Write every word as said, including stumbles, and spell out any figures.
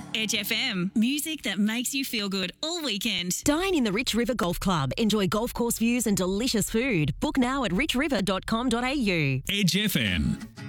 Edge F M. Music that makes you feel good all weekend. Dine in the Rich River Golf Club. Enjoy golf course views and delicious food. Book now at rich river dot com dot a u. Edge F M.